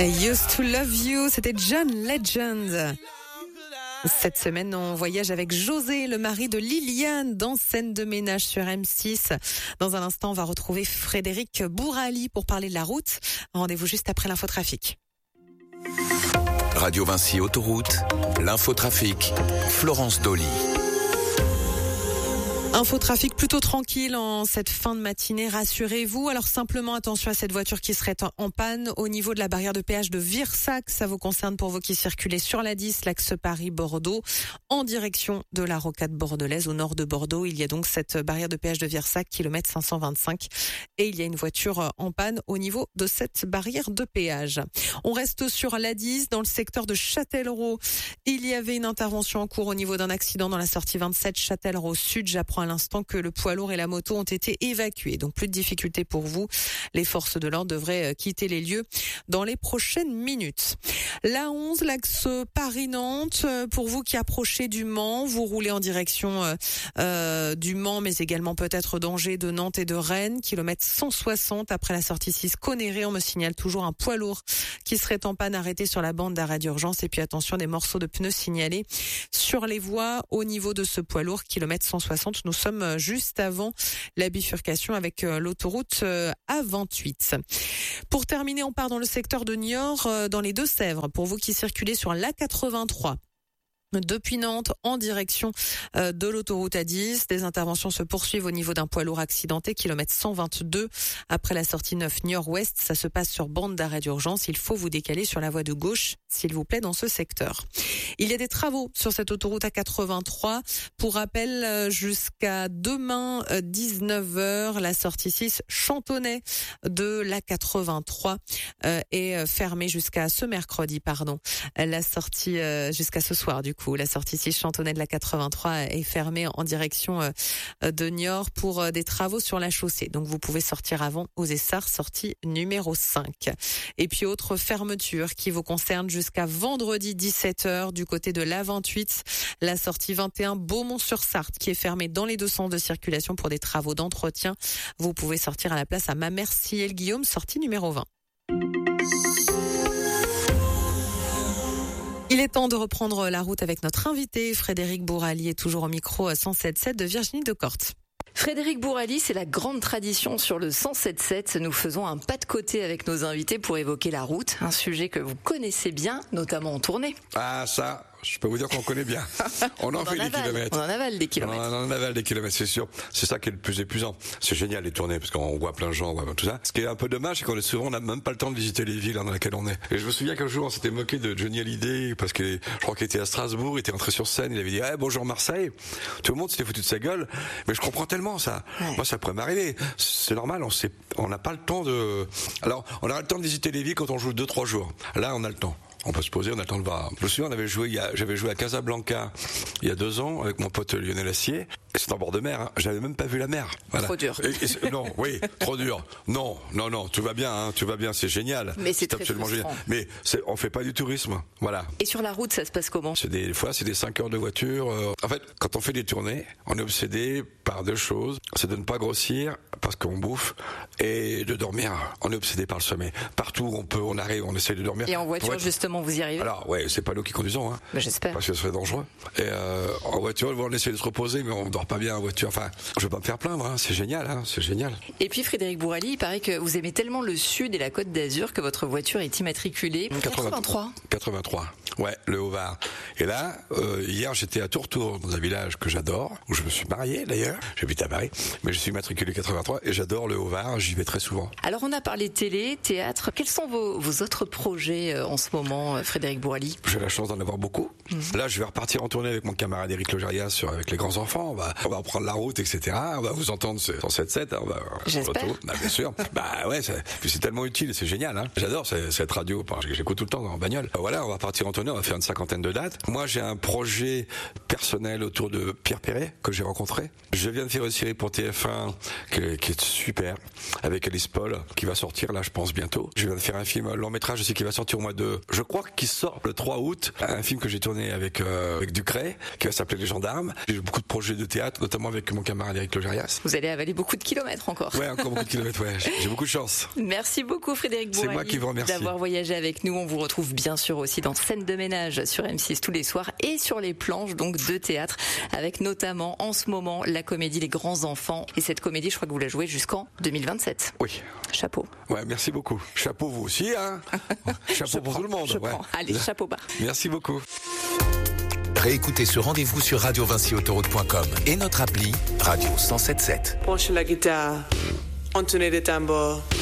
I used to love you, c'était John Legend. Cette semaine, on voyage avec José, le mari de Liliane, dans Scène de ménage sur M6. Dans un instant, on va retrouver Frédéric Bourali pour parler de la route. Rendez-vous juste après l'infotrafic. Radio Vinci Autoroute, l'infotrafic, Florence Dolly. Infotrafic plutôt tranquille en cette fin de matinée, rassurez-vous. Alors simplement attention à cette voiture qui serait en panne au niveau de la barrière de péage de Virsac. Ça vous concerne pour vous qui circulez sur la 10, l'axe Paris-Bordeaux, en direction de la rocade bordelaise au nord de Bordeaux. Il y a donc cette barrière de péage de Virsac, kilomètre 525. Et il y a une voiture en panne au niveau de cette barrière de péage. On reste sur la 10, dans le secteur de Châtellerault. Il y avait une intervention en cours au niveau d'un accident dans la sortie 27 Châtellerault Sud. J'apprends à l'instant que le poids lourd et la moto ont été évacués. Donc plus de difficultés pour vous. Les forces de l'ordre devraient quitter les lieux dans les prochaines minutes. La 11, l'axe Paris-Nantes. Pour vous qui approchez du Mans, vous roulez en direction du Mans, mais également peut-être d'Angers, de Nantes et de Rennes. Kilomètre 160 après la sortie 6 Conéré. On me signale toujours un poids lourd qui serait en panne arrêté sur la bande d'arrêt d'urgence. Et puis attention, des morceaux de pneus signalés sur les voies au niveau de ce poids lourd. Kilomètre 160. Nous sommes juste avant la bifurcation avec l'autoroute A28. Pour terminer, on part dans le secteur de Niort, dans les Deux-Sèvres. Pour vous qui circulez sur l'A83. Depuis Nantes, en direction de l'autoroute A10, des interventions se poursuivent au niveau d'un poids lourd accidenté, kilomètre 122. Après la sortie 9 Niort-Ouest, ça se passe sur bande d'arrêt d'urgence. Il faut vous décaler sur la voie de gauche, s'il vous plaît, dans ce secteur. Il y a des travaux sur cette autoroute A83. Pour rappel, jusqu'à demain, 19h, la sortie 6 Chantonnay de l'A83 est fermée jusqu'à ce mercredi, La sortie jusqu'à ce soir, du coup. La sortie 6 Chantonnay de la 83 est fermée en direction de Niort pour des travaux sur la chaussée. Donc vous pouvez sortir avant aux Essarts, sortie numéro 5. Et puis autre fermeture qui vous concerne jusqu'à vendredi 17h du côté de l'A28, la sortie 21 Beaumont-sur-Sarthe qui est fermée dans les deux sens de circulation pour des travaux d'entretien. Vous pouvez sortir à la place à Mamers-Ciel-Guillaume, sortie numéro 20. Il est temps de reprendre la route avec notre invité. Frédéric Bourali est toujours au micro 107.7 de Virginie Decorte. Frédéric Bourali, c'est la grande tradition sur le 107.7. Nous faisons un pas de côté avec nos invités pour évoquer la route, un sujet que vous connaissez bien, notamment en tournée. Ah ça, je peux vous dire qu'on connaît bien. On en fait des kilomètres. On en avale des kilomètres. On en avale des kilomètres, c'est sûr. C'est ça qui est le plus épuisant. C'est génial les tournées parce qu'on voit plein de gens, on voit tout ça. Ce qui est un peu dommage, c'est qu'on est souvent, on n'a même pas le temps de visiter les villes dans lesquelles on est. Et je me souviens qu'un jour, on s'était moqué de Johnny Hallyday parce que je crois qu'il était à Strasbourg, il était entré sur scène, il avait dit bonjour Marseille. Tout le monde s'était foutu de sa gueule. Mais je comprends tellement ça. Ouais. Moi, ça pourrait m'arriver. C'est normal. On n'a pas le temps de. Alors, on aura le temps de visiter les villes quand on joue 2-3 jours. Là, on a le temps. On peut se poser, on a le temps de voir. Je me souviens, j'avais joué à Casablanca il y a 2 ans avec mon pote Lionel Assier. Et c'est en bord de mer, hein. J'avais même pas vu la mer. Voilà. Trop dur. Non, oui, trop dur. Non, tout va bien, tout va bien, c'est génial. Mais c'est absolument génial. Mais on fait pas du tourisme, voilà. Et sur la route, ça se passe comment? Des fois, c'est des 5 heures de voiture. En fait, quand on fait des tournées, on est obsédé par 2 choses. C'est de ne pas grossir, parce qu'on bouffe, et de dormir. On est obsédé par le sommeil. Partout où on arrive, on essaie de dormir. Et en voiture, justement, vous y arrivez? Alors, ouais, c'est pas nous qui conduisons, hein. Mais j'espère. Parce que ce serait dangereux. Et en voiture, on essaie de se reposer, mais on dort pas bien en voiture. Enfin, je veux pas me faire plaindre, hein. C'est génial, hein. C'est génial. Et puis, Frédéric Bourali, il paraît que vous aimez tellement le Sud et la Côte d'Azur que votre voiture est immatriculée 83. 83. Ouais, le Haut-Var. Et là, hier, j'étais à Tourtour, dans un village que j'adore, où je me suis marié d'ailleurs. J'habite à Paris, mais je suis immatriculé 83 et j'adore le Haut-Var. J'y vais très souvent. Alors, on a parlé télé, théâtre. Quels sont vos autres projets en ce moment, Frédéric Bourali? J'ai la chance d'en avoir beaucoup. Là, je vais repartir en tournée avec mon camarade Éric Logérias avec les grands enfants. On va reprendre la route, etc. On va vous entendre sur 107.7. J'espère. Bien sûr. Ouais, c'est tellement utile, c'est génial. Hein. J'adore cette radio. J'écoute tout le temps en bagnole. Voilà, on va partir en tournée tourné, on a fait une 50aine de dates. Moi, j'ai un projet personnel autour de Pierre Perret, que j'ai rencontré. Je viens de faire une série pour TF1 qui est super, avec Alice Paul, qui va sortir là, je pense, bientôt. Je viens de faire un film long métrage aussi qui va sortir au mois de... Je crois qu'il sort le 3 août, un film que j'ai tourné avec Ducret, qui va s'appeler Les Gendarmes. J'ai beaucoup de projets de théâtre, notamment avec mon camarade Eric Logérias. Vous allez avaler beaucoup de kilomètres encore. Ouais, encore beaucoup de kilomètres, ouais. J'ai beaucoup de chance. Merci beaucoup Frédéric Bourali. C'est moi qui vous remercie d'avoir voyagé avec nous. On vous retrouve bien sûr aussi dans Scène de ménage sur M6 tous les soirs et sur les planches donc de théâtre, avec notamment en ce moment la comédie Les Grands Enfants. Et cette comédie, je crois que vous la jouez jusqu'en 2027. Oui. Chapeau. Ouais, merci beaucoup. Chapeau vous aussi, hein. Chapeau pour tout le monde. Je prends. Allez, chapeau bas. Merci beaucoup. Réécoutez ce rendez-vous sur radiovinciautoroute.com et notre appli Radio 107.7. Branchez la guitare, entonez des tambours.